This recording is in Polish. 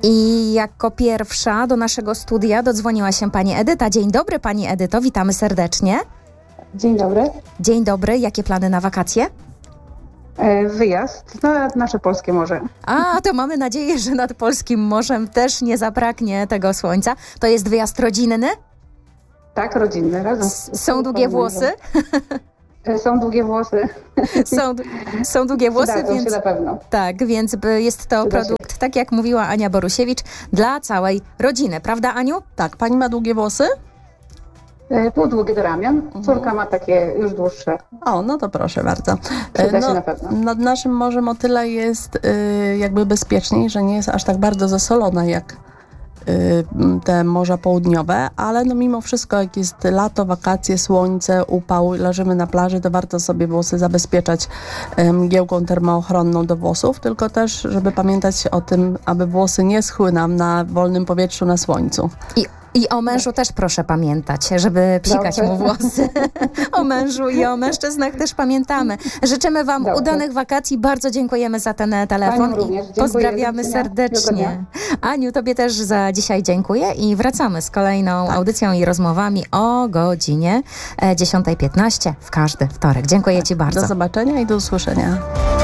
I jako pierwsza do naszego studia dodzwoniła się pani Edyta. Dzień dobry, pani Edyto, witamy serdecznie. Dzień dobry. Dzień dobry, jakie plany na wakacje? Wyjazd na nasze polskie morze. A, to mamy nadzieję, że nad polskim morzem też nie zabraknie tego słońca. To jest wyjazd rodzinny? Tak, rodzinny. Razem Są długie włosy? Są długie włosy. Są długie włosy, Przydadzą więc się na pewno. tak, więc jest to Przyda się. produkt, tak jak mówiła Ania Borusiewicz, dla całej rodziny. Prawda, Aniu? Tak, pani ma długie włosy? Półdługie do ramion. Córka ma takie już dłuższe. O, no to proszę bardzo. Przyda się na pewno. Nad naszym morzem o tyle jest jakby bezpieczniej, że nie jest aż tak bardzo zasolone jak te morza południowe, ale no mimo wszystko jak jest lato, wakacje, słońce, upał, leżymy na plaży, to warto sobie włosy zabezpieczać mgiełką termoochronną do włosów, tylko też, żeby pamiętać o tym, aby włosy nie schły nam na wolnym powietrzu, na słońcu. I o mężu też proszę pamiętać, żeby psikać Dobrze. mu włosy. O mężu i o mężczyznach też pamiętamy. Życzymy wam Dobrze. udanych wakacji. Bardzo dziękujemy za ten telefon Panią również. i Dziękuję. pozdrawiamy Do widzenia. Miłego serdecznie. dnia. Aniu, tobie też za dzisiaj dziękuję i wracamy z kolejną audycją i rozmowami o godzinie 10:15 w każdy wtorek. Dziękuję ci bardzo. Do zobaczenia i do usłyszenia.